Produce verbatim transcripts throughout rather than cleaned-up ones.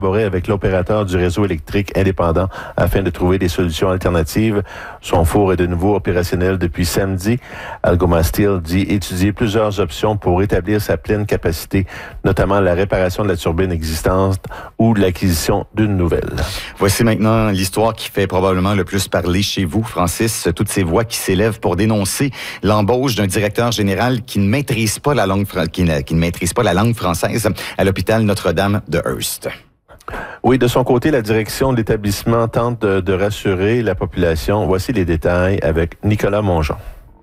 avec l'opérateur du réseau électrique indépendant afin de trouver des solutions alternatives. Son four est de nouveau opérationnel depuis samedi. Algoma Steel dit étudier plusieurs options pour rétablir sa pleine capacité, notamment la réparation de la turbine existante ou l'acquisition d'une nouvelle. Voici maintenant l'histoire qui fait probablement le plus parler chez vous, Francis. Toutes ces voix qui s'élèvent pour dénoncer l'embauche d'un directeur général qui ne maîtrise pas la langue, qui ne, qui ne maîtrise pas la langue française à l'hôpital Notre-Dame de Hearst. Oui, de son côté, la direction de l'établissement tente de, de rassurer la population. Voici les détails avec Nicolas Mongeon.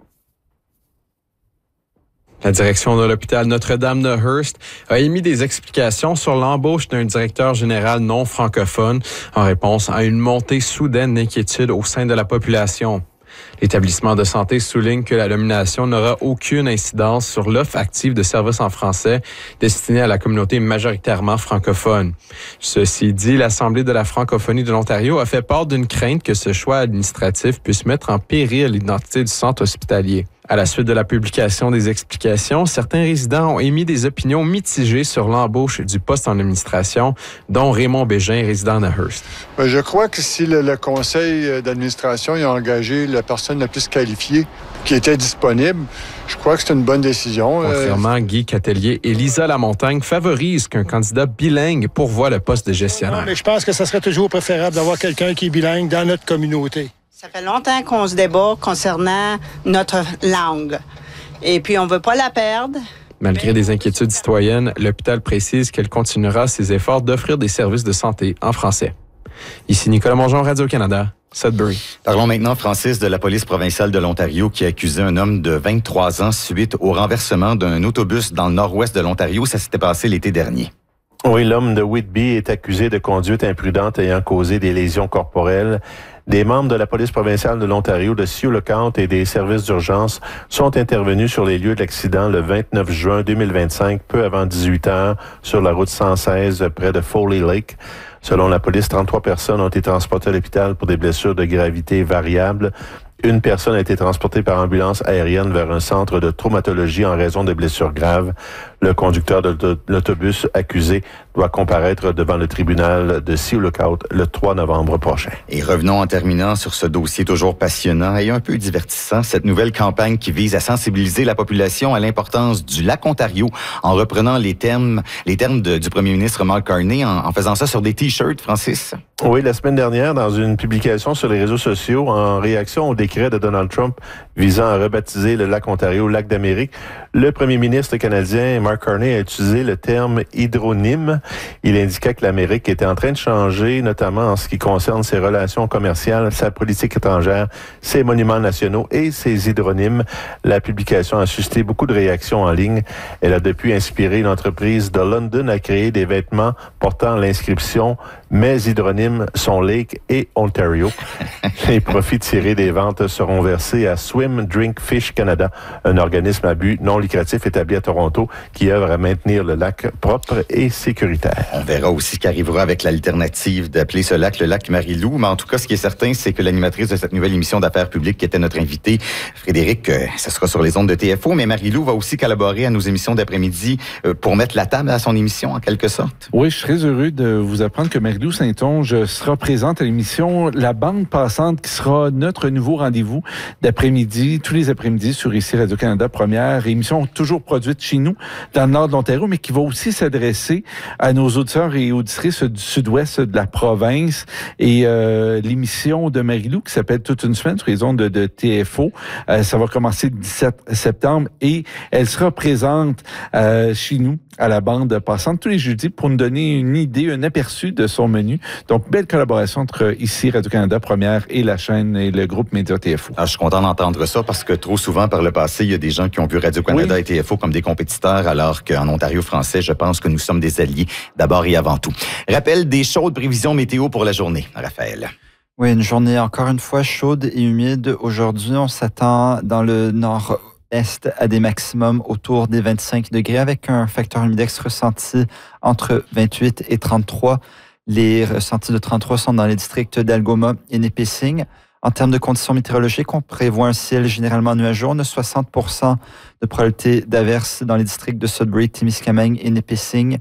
La direction de l'hôpital Notre-Dame de Hearst a émis des explications sur l'embauche d'un directeur général non francophone en réponse à une montée soudaine d'inquiétude au sein de la population. L'établissement de santé souligne que la nomination n'aura aucune incidence sur l'offre active de services en français destinée à la communauté majoritairement francophone. Ceci dit, l'Assemblée de la francophonie de l'Ontario a fait part d'une crainte que ce choix administratif puisse mettre en péril l'identité du centre hospitalier. À la suite de la publication des explications, certains résidents ont émis des opinions mitigées sur l'embauche du poste en administration, dont Raymond Bégin, résident de Hearst. Je crois que si le, le conseil d'administration a engagé la personne la plus qualifiée qui était disponible, je crois que c'est une bonne décision. Contrairement, Guy Catelier et Lisa Lamontagne favorisent qu'un candidat bilingue pourvoie le poste de gestionnaire. Non, mais je pense que ça serait toujours préférable d'avoir quelqu'un qui est bilingue dans notre communauté. Ça fait longtemps qu'on se débat concernant notre langue. Et puis, on ne veut pas la perdre. Malgré des inquiétudes citoyennes, l'hôpital précise qu'elle continuera ses efforts d'offrir des services de santé en français. Ici Nicolas Mongeon, Radio-Canada, Sudbury. Parlons maintenant, Francis, de la police provinciale de l'Ontario qui a accusé un homme de vingt-trois ans suite au renversement d'un autobus dans le nord-ouest de l'Ontario. Ça s'était passé l'été dernier. Oui, l'homme de Whitby est accusé de conduite imprudente ayant causé des lésions corporelles. Des membres de la police provinciale de l'Ontario, de Sioux Lookout et des services d'urgence sont intervenus sur les lieux de l'accident le vingt-neuf juin deux mille vingt-cinq, peu avant dix-huit heures, sur la route cent seize près de Foley Lake. Selon la police, trente-trois personnes ont été transportées à l'hôpital pour des blessures de gravité variables. Une personne a été transportée par ambulance aérienne vers un centre de traumatologie en raison de blessures graves. Le conducteur de l'autobus accusé doit comparaître devant le tribunal de Sioux Lookout le trois novembre prochain. Et revenons en terminant sur ce dossier toujours passionnant et un peu divertissant, cette nouvelle campagne qui vise à sensibiliser la population à l'importance du lac Ontario en reprenant les termes, les termes de, du premier ministre Mark Carney en, en faisant ça sur des t-shirts, Francis. Oui, la semaine dernière, dans une publication sur les réseaux sociaux, en réaction au décret de Donald Trump visant à rebaptiser le lac Ontario lac d'Amérique, le premier ministre canadien Mark Carney a utilisé le terme hydronyme. Il indiquait que l'Amérique était en train de changer, notamment en ce qui concerne ses relations commerciales, sa politique étrangère, ses monuments nationaux et ses hydronymes. La publication a suscité beaucoup de réactions en ligne. Elle a depuis inspiré l'entreprise de London à créer des vêtements portant l'inscription « Mes hydronymes sont Lake et Ontario ». Les profits tirés des ventes seront versés à Swim Drink Fish Canada, un organisme à but non lucratif établi à Toronto qui œuvre à maintenir le lac propre et sécuritaire. On verra aussi ce qui arrivera avec l'alternative d'appeler ce lac le lac Marie-Lou. Mais en tout cas, ce qui est certain, c'est que l'animatrice de cette nouvelle émission d'affaires publiques qui était notre invitée, Frédéric, euh, ça sera sur les ondes de T F O, mais Marie-Lou va aussi collaborer à nos émissions d'après-midi euh, pour mettre la table à son émission, en quelque sorte. Oui, je suis très heureux de vous apprendre que Marie-Lou Saint-Onge sera présente à l'émission La Bande Passante, qui sera notre nouveau rendez-vous d'après-midi, tous les après-midi sur ici Radio-Canada Première, émission toujours produite chez nous, dans le nord de l'Ontario, mais qui va aussi s'adresser à nos auditeurs et auditrices du sud-ouest de la province. Et euh, l'émission de Marie-Lou, qui s'appelle Toute une semaine sur les ondes de, de T F O, euh, ça va commencer le dix-sept septembre et elle sera présente euh, chez nous à la bande passante tous les jeudis pour nous donner une idée, un aperçu de son menu. Donc, belle collaboration entre ici Radio-Canada Première et la chaîne et le groupe Média T F O. Alors, je suis content d'entendre ça parce que trop souvent, par le passé, il y a des gens qui ont vu Radio-Canada oui. et T F O comme des compétiteurs, alors qu'en Ontario français, je pense que nous sommes des alliés d'abord et avant tout. Rappel des chaudes prévisions météo pour la journée, Raphaël. Oui, une journée encore une fois chaude et humide. Aujourd'hui, on s'attend dans le nord est à des maximums autour des vingt-cinq degrés avec un facteur humidex ressenti entre vingt-huit et trente-trois. Les ressentis de trente-trois sont dans les districts d'Algoma et Nipissing. En termes de conditions météorologiques, on prévoit un ciel généralement nuageux. On a soixante pour cent de probabilité d'averses dans les districts de Sudbury, Témiscamingue et Nipissing,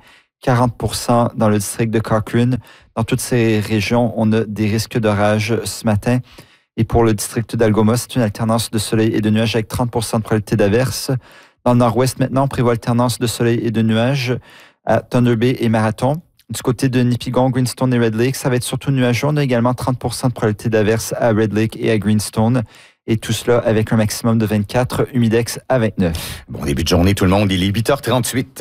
quarante pour cent dans le district de Cochrane. Dans toutes ces régions, on a des risques d'orage ce matin. Et pour le district d'Algoma, c'est une alternance de soleil et de nuages avec trente pour cent de probabilité d'averse. Dans le nord-ouest, maintenant, on prévoit alternance de soleil et de nuages à Thunder Bay et Marathon. Du côté de Nipigon, Greenstone et Red Lake, ça va être surtout nuageux. On a également trente pour cent de probabilité d'averse à Red Lake et à Greenstone. Et tout cela avec un maximum de vingt-quatre, humidex à vingt-neuf. Bon début de journée tout le monde, il est huit heures trente-huit.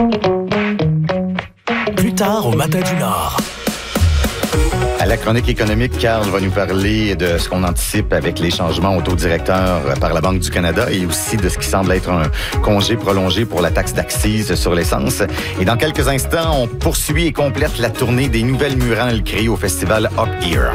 Plus tard au Matin du Nord. À la chronique économique, Carl va nous parler de ce qu'on anticipe avec les changements au taux directeur par la Banque du Canada et aussi de ce qui semble être un congé prolongé pour la taxe d'accise sur l'essence. Et dans quelques instants, on poursuit et complète la tournée des nouvelles murales créées au festival Up Here.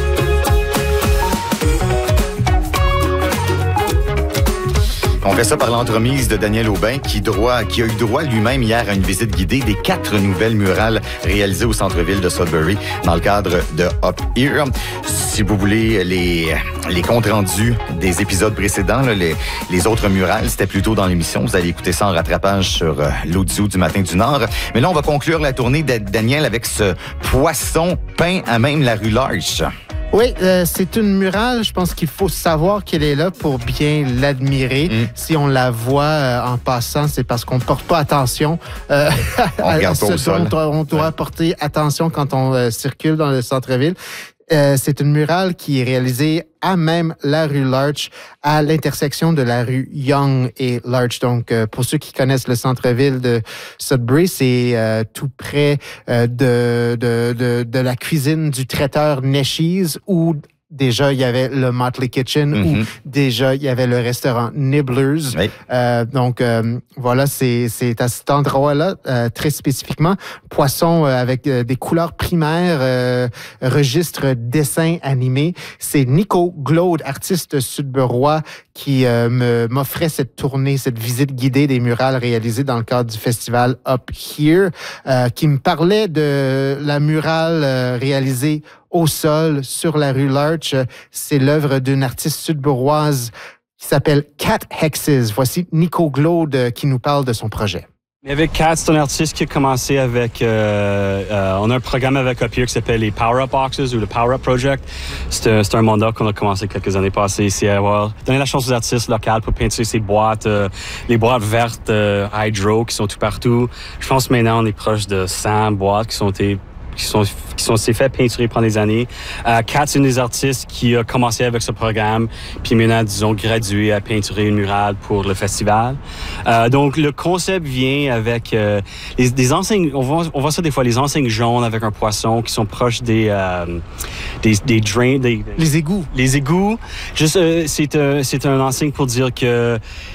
On fait ça par l'entremise de Daniel Aubin, qui, droit, qui a eu droit lui-même hier à une visite guidée des quatre nouvelles murales réalisées au centre-ville de Sudbury dans le cadre de Up Here. Si vous voulez les, les comptes rendus des épisodes précédents, là, les, les autres murales, c'était plus tôt dans l'émission. Vous allez écouter ça en rattrapage sur euh, l'audio du Matin du Nord. Mais là, on va conclure la tournée de Daniel avec ce poisson peint à même la rue Larche. Oui, euh, c'est une murale. Je pense qu'il faut savoir qu'elle est là pour bien l'admirer. Mm. Si on la voit euh, en passant, c'est parce qu'on ne porte pas attention euh, à, à ce dont on doit ouais. porter attention quand on euh, circule dans le centre-ville. Euh, c'est une murale qui est réalisée à même la rue Larch, à l'intersection de la rue Yonge et Larch. Donc, euh, pour ceux qui connaissent le centre-ville de Sudbury, c'est euh, tout près euh, de, de, de, de la cuisine du traiteur Neshies, où déjà, il y avait le Motley Kitchen, mm-hmm. où déjà, il y avait le restaurant Nibblers. Oui. Euh, donc, euh, voilà, c'est, c'est à cet endroit-là, euh, très spécifiquement, poisson euh, avec euh, des couleurs primaires, euh, registre dessin animé. C'est Nico Glaude, artiste sudburois, qui euh, me, m'offrait cette tournée, cette visite guidée des murales réalisées dans le cadre du festival Up Here, euh, qui me parlait de la murale euh, réalisée au sol, sur la rue Larch. C'est l'œuvre d'une artiste sudburoise qui s'appelle Cat Hexes. Voici Nico Glaude qui nous parle de son projet. Avec Cat, c'est un artiste qui a commencé avec... Euh, euh, on a un programme avec Up Here qui s'appelle les Power Up Boxes ou le Power Up Project. C'est un, c'est un mandat qu'on a commencé quelques années passées ici à avoir donné la chance aux artistes locaux pour peinturer ces boîtes, euh, les boîtes vertes euh, Hydro qui sont tout partout. Je pense maintenant on est proche de cent boîtes qui sont été qui sont qui sont s'est fait peinturer pendant des années. Euh, Kat, c'est une des artistes qui a commencé avec ce programme, puis maintenant, disons, gradué à peinturer une murale pour le festival. Euh, donc, le concept vient avec euh, les, des enseignes, on voit, on voit ça des fois, les enseignes jaunes avec un poisson qui sont proches des euh, des, des drains, des, les égouts. Les égouts. Juste, euh, c'est euh, c'est un enseigne pour dire que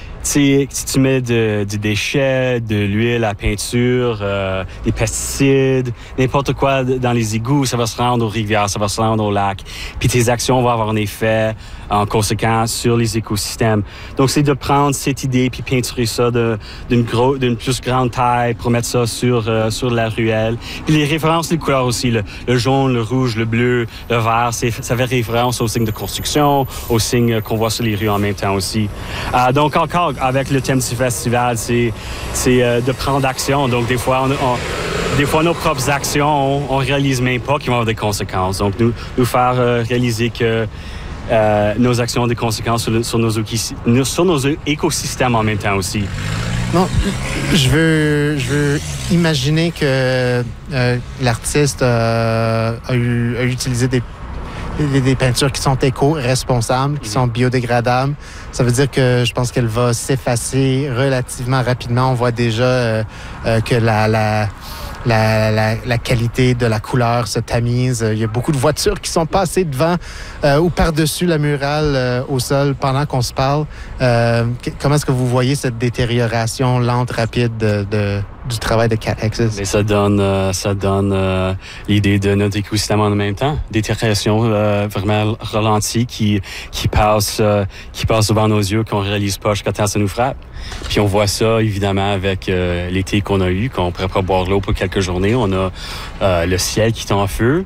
si tu mets de, de déchets, de l'huile à peinture, euh, des pesticides, n'importe quoi dans les égouts, ça va se rendre aux rivières, ça va se rendre aux lacs. Puis tes actions vont avoir un effet en conséquence sur les écosystèmes. Donc, c'est de prendre cette idée puis peinturer ça de, d'une, gros, d'une plus grande taille pour mettre ça sur, euh, sur la ruelle. Puis les références, les couleurs aussi, le, le jaune, le rouge, le bleu, le vert, c'est, ça fait référence aux signes de construction, aux signes qu'on voit sur les rues en même temps aussi. Euh, donc, encore, avec le thème du festival, c'est, c'est euh, de prendre action. Donc, des fois, on, on, des fois nos propres actions, on, on réalise même pas qu'ils vont avoir des conséquences. Donc, nous, nous faire euh, réaliser que euh, nos actions ont des conséquences sur, le, sur, nos, sur nos écosystèmes en même temps aussi. Non, je veux, je veux imaginer que euh, l'artiste euh, a, eu, a utilisé des Des, des peintures qui sont éco-responsables, qui sont biodégradables. Ça veut dire que je pense qu'elle va s'effacer relativement rapidement. On voit déjà euh, euh, que la, la, la, la, la qualité de la couleur se tamise. Il y a beaucoup de voitures qui sont passées devant euh, ou par-dessus la murale euh, au sol pendant qu'on se parle. Euh, comment est-ce que vous voyez cette détérioration lente, rapide de... de du travail de Cat Hexes? Mais ça donne, euh, ça donne euh, l'idée de notre écosystème en même temps. Détérioration euh, vraiment ralentie qui, qui, passe, euh, qui passe devant nos yeux, qu'on ne réalise pas jusqu'à temps que ça nous frappe. Puis on voit ça, évidemment, avec euh, l'été qu'on a eu, qu'on ne pourrait pas boire l'eau pour quelques journées. On a euh, le ciel qui est en feu.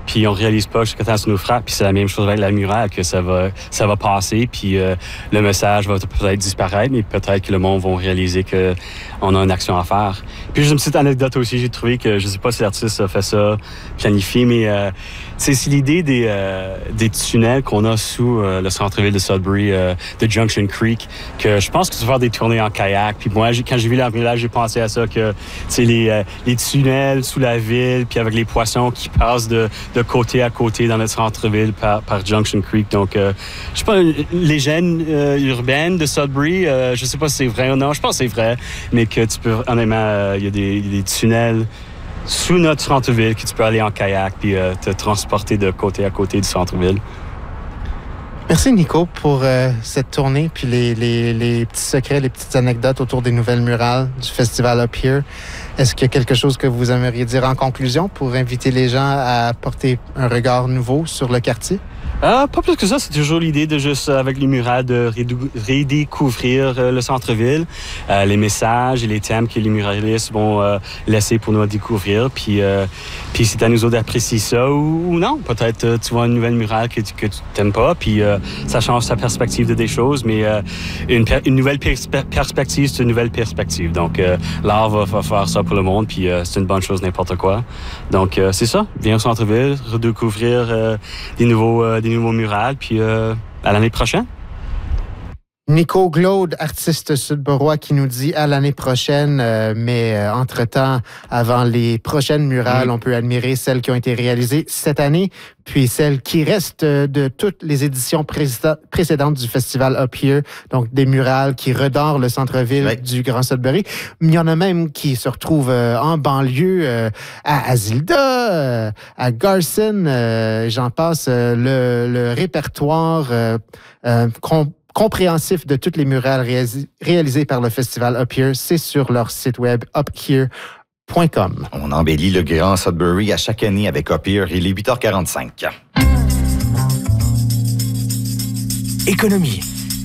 puis on réalise pas jusqu'à temps que ça nous frappe, puis c'est la même chose avec la muraille, que ça va, ça va passer, puis euh, le message va peut-être disparaître, mais peut-être que le monde va réaliser qu'on a une action à faire. Puis juste une petite anecdote aussi, j'ai trouvé que, je sais pas si l'artiste a fait ça, planifié, mais euh, c'est l'idée des, euh, des tunnels qu'on a sous euh, le centre-ville de Sudbury, euh, de Junction Creek, que je pense que tu vas faire des tournées en kayak. Puis moi, quand j'ai vu la là, j'ai pensé à ça, que les, euh, les tunnels sous la ville, puis avec les poissons qui passent de, de côté à côté dans notre centre-ville par, par Junction Creek. Donc, euh, je sais pas, les gènes euh, urbaines de Sudbury, euh, je sais pas si c'est vrai ou non, je pense que c'est vrai, mais que tu peux, honnêtement, il euh, y a des, des tunnels sous notre centre-ville que tu peux aller en kayak puis euh, te transporter de côté à côté du centre-ville. Merci Nico pour euh, cette tournée puis les, les, les petits secrets, les petites anecdotes autour des nouvelles murales du festival Up Here. Est-ce qu'il y a quelque chose que vous aimeriez dire en conclusion pour inviter les gens à porter un regard nouveau sur le quartier? Euh, pas plus que ça, c'est toujours l'idée de juste, avec les murales, de redécouvrir euh, le centre-ville, euh, les messages et les thèmes que les muralistes vont euh, laisser pour nous découvrir. Puis, euh, puis c'est à nous autres d'apprécier ça ou, ou non. Peut-être euh, tu vois une nouvelle murale que tu que tu t'aimes pas, puis euh, ça change ta perspective de des choses, mais euh, une, per une nouvelle perspe perspective, c'est une nouvelle perspective. Donc, euh, l'art va, va faire ça pour le monde, puis euh, c'est une bonne chose n'importe quoi. Donc, euh, c'est ça. Viens au centre-ville, redécouvrir euh, des nouveaux... Euh, des nouveaux murales, puis euh, à l'année prochaine. Nico Glaude, artiste sudborois, qui nous dit à l'année prochaine, euh, mais euh, entre-temps, avant les prochaines murales, mmh. on peut admirer celles qui ont été réalisées cette année, puis celles qui restent de toutes les éditions précédentes du festival Up Here, donc des murales qui redorent le centre-ville oui. du Grand Sudbury. Il y en a même qui se retrouvent euh, en banlieue, euh, à Asilda, euh, à Garson, euh, j'en passe, euh, le, le répertoire euh, euh, qu'on compréhensif de toutes les murales réalisées, réalisées par le festival Up Here, c'est sur leur site web up here point com. On embellit le Grand Sudbury à chaque année avec Up Here. Il est huit heures quarante-cinq. Économie.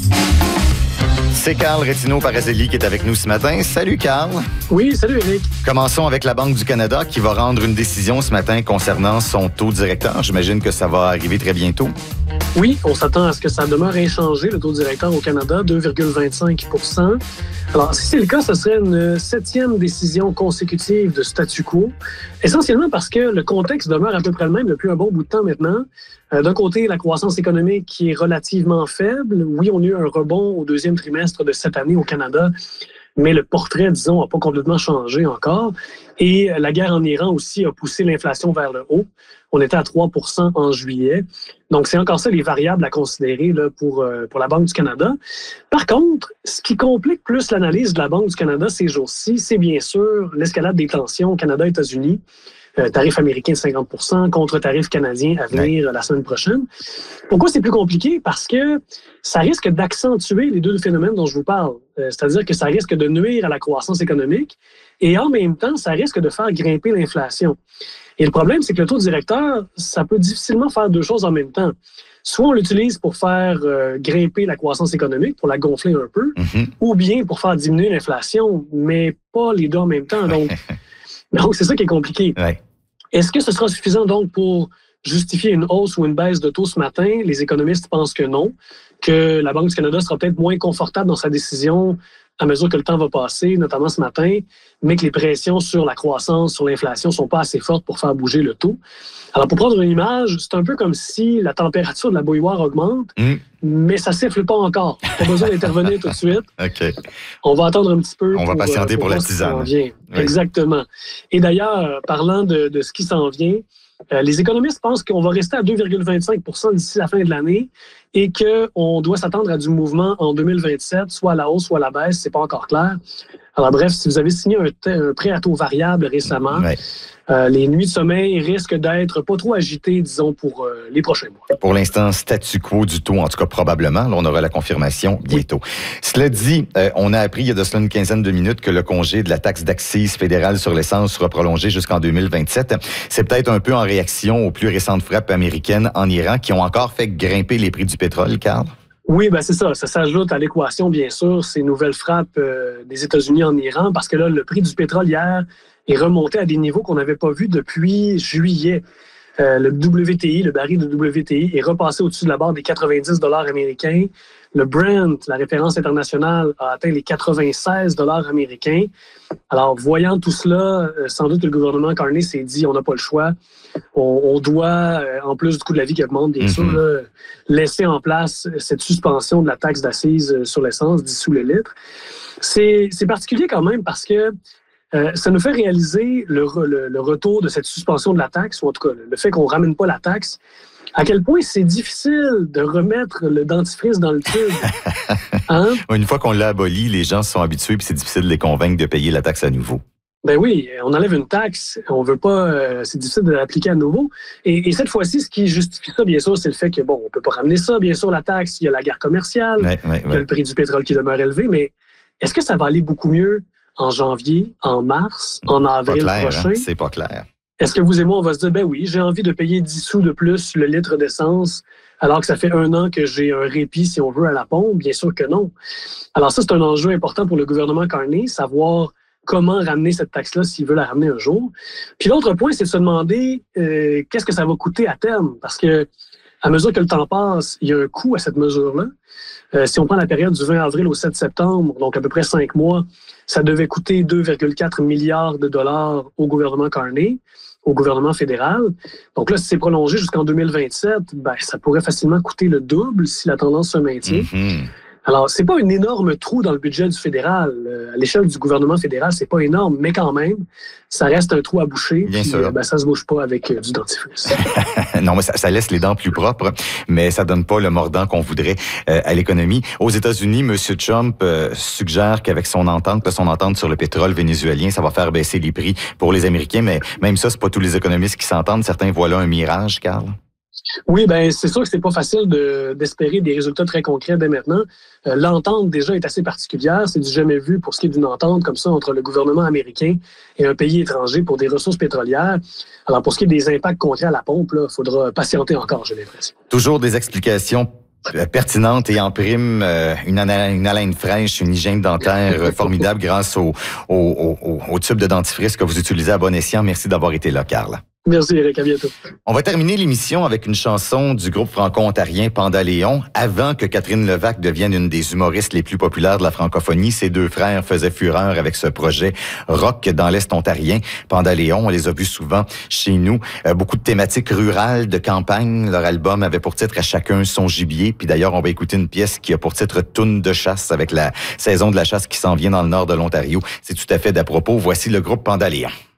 C'est Carl Rétino-Parazelli qui est avec nous ce matin. Salut Carl. Oui, salut Éric. Commençons avec la Banque du Canada qui va rendre une décision ce matin concernant son taux directeur. J'imagine que ça va arriver très bientôt. Oui, on s'attend à ce que ça demeure inchangé, le taux directeur au Canada, deux virgule vingt-cinq pour cent. Alors, si c'est le cas, ce serait une septième décision consécutive de statu quo, essentiellement parce que le contexte demeure à peu près le même depuis un bon bout de temps maintenant. Euh, d'un côté, la croissance économique qui est relativement faible. Oui, on a eu un rebond au deuxième trimestre de cette année au Canada, mais le portrait, disons, n'a pas complètement changé encore. Et la guerre en Iran aussi a poussé l'inflation vers le haut. On était à trois pour cent en juillet. Donc, c'est encore ça les variables à considérer là, pour, euh, pour la Banque du Canada. Par contre, ce qui complique plus l'analyse de la Banque du Canada ces jours-ci, c'est bien sûr l'escalade des tensions Canada-États-Unis. Euh, tarif américain de cinquante pour cent contre tarif canadien à venir ouais. la semaine prochaine. Pourquoi c'est plus compliqué? Parce que ça risque d'accentuer les deux phénomènes dont je vous parle. Euh, c'est-à-dire que ça risque de nuire à la croissance économique et en même temps, ça risque de faire grimper l'inflation. Et le problème, c'est que le taux directeur, ça peut difficilement faire deux choses en même temps. Soit on l'utilise pour faire euh, grimper la croissance économique, pour la gonfler un peu, mm-hmm. ou bien pour faire diminuer l'inflation, mais pas les deux en même temps. Donc, donc c'est ça qui est compliqué. Ouais. Est-ce que ce sera suffisant donc pour justifier une hausse ou une baisse de taux ce matin? Les économistes pensent que non, que la Banque du Canada sera peut-être moins confortable dans sa décision à mesure que le temps va passer, notamment ce matin, mais que les pressions sur la croissance, sur l'inflation ne sont pas assez fortes pour faire bouger le taux. Alors, pour prendre une image, c'est un peu comme si la température de la bouilloire augmente, mmh. mais ça ne siffle pas encore. Pas besoin d'intervenir tout de suite. Okay. On va attendre un petit peu. On pour, va patienter pour, pour la tisane. Oui. Exactement. Et d'ailleurs, parlant de, de ce qui s'en vient, euh, les économistes pensent qu'on va rester à deux virgule vingt-cinq pour cent d'ici la fin de l'année et qu'on doit s'attendre à du mouvement en deux mille vingt-sept, soit à la hausse, soit à la baisse. C'est pas encore clair. Alors bref, si vous avez signé un, un prêt à taux variable récemment, ouais. euh, les nuits de sommeil risquent d'être pas trop agitées, disons, pour euh, les prochains mois. Pour l'instant, statu quo du taux, en tout cas probablement. Là, on aura la confirmation bientôt. Oui. Cela dit, euh, on a appris il y a de cela une quinzaine de minutes que le congé de la taxe d'accise fédérale sur l'essence sera prolongé jusqu'en deux mille vingt-sept. C'est peut-être un peu en réaction aux plus récentes frappes américaines en Iran qui ont encore fait grimper les prix du pétrole, Carl? Oui, ben c'est ça. Ça s'ajoute à l'équation, bien sûr, ces nouvelles frappes euh, des États-Unis en Iran, parce que là, le prix du pétrole hier est remonté à des niveaux qu'on n'avait pas vus depuis juillet. Euh, le W T I, le baril de W T I, est repassé au-dessus de la barre des quatre-vingt-dix dollars américains. Le Brent, la référence internationale, a atteint les quatre-vingt-seize dollars américains. Alors, voyant tout cela, euh, sans doute que le gouvernement Carney s'est dit, on n'a pas le choix. On, on doit, euh, en plus du coût de la vie qui augmente, bien mm-hmm. sûr, là, laisser en place cette suspension de la taxe d'assises sur l'essence, dix sous le litre. C'est, c'est particulier quand même parce que euh, ça nous fait réaliser le, le, le retour de cette suspension de la taxe, ou en tout cas le fait qu'on ne ramène pas la taxe, à quel point c'est difficile de remettre le dentifrice dans le tube. Hein? Une fois qu'on l'a aboli, les gens se sont habitués puis c'est difficile de les convaincre de payer la taxe à nouveau. Ben oui, on enlève une taxe, on veut pas, euh, c'est difficile de l'appliquer à nouveau. Et, et cette fois-ci, ce qui justifie ça, bien sûr, c'est le fait que, bon, on peut pas ramener ça, bien sûr, la taxe, il y a la guerre commerciale, ouais, ouais, ouais. il y a le prix du pétrole qui demeure élevé, mais est-ce que ça va aller beaucoup mieux en janvier, en mars, en avril pas clair, prochain? Hein? C'est pas clair. Est-ce que vous et moi, on va se dire, ben oui, j'ai envie de payer dix sous de plus le litre d'essence, alors que ça fait un an que j'ai un répit, si on veut, à la pompe? Bien sûr que non. Alors ça, c'est un enjeu important pour le gouvernement Carney, savoir comment ramener cette taxe-là s'il veut la ramener un jour. Puis l'autre point, c'est de se demander euh, qu'est-ce que ça va coûter à terme, parce que à mesure que le temps passe, il y a un coût à cette mesure-là. Euh, si on prend la période du vingt avril au sept septembre, donc à peu près cinq mois, ça devait coûter deux virgule quatre milliards de dollars au gouvernement Carney, au gouvernement fédéral. Donc là, si c'est prolongé jusqu'en deux mille vingt-sept, ben, ça pourrait facilement coûter le double si la tendance se maintient. Mm-hmm. Alors, c'est pas un énorme trou dans le budget du fédéral. Euh, à l'échelle du gouvernement fédéral, c'est pas énorme, mais quand même, ça reste un trou à boucher. Bien puis, sûr. Euh, ben, ça se bouche pas avec euh, du dentifrice. Non, mais ça, ça laisse les dents plus propres, mais ça donne pas le mordant qu'on voudrait euh, à l'économie. Aux États-Unis, M. Trump euh, suggère qu'avec son entente, son entente sur le pétrole vénézuélien, ça va faire baisser les prix pour les Américains, mais même ça, c'est pas tous les économistes qui s'entendent. Certains voient là un mirage, Carl. Oui, ben c'est sûr que c'est pas facile de, d'espérer des résultats très concrets dès maintenant. Euh, l'entente, déjà, est assez particulière. C'est du jamais vu pour ce qui est d'une entente comme ça entre le gouvernement américain et un pays étranger pour des ressources pétrolières. Alors, pour ce qui est des impacts concrets à la pompe, il faudra patienter encore, j'ai l'impression. Toujours des explications pertinente et en prime, euh, une, haleine, une haleine fraîche, une hygiène dentaire formidable grâce au, au, au, au tube de dentifrice que vous utilisez à bon escient. Merci d'avoir été là, Carl. Merci, Eric. À bientôt. On va terminer l'émission avec une chanson du groupe franco-ontarien Pandaléon. Avant que Catherine Levac devienne une des humoristes les plus populaires de la francophonie, ces deux frères faisaient fureur avec ce projet rock dans l'Est ontarien. Pandaléon, on les a vus souvent chez nous. Euh, beaucoup de thématiques rurales, de campagne. Leur album avait pour titre « À chacun son gibier ». Puis d'ailleurs, on va écouter une pièce qui a pour titre « Toune de chasse » avec la saison de la chasse qui s'en vient dans le nord de l'Ontario. C'est tout à fait d'à propos. Voici le groupe Pandaléon.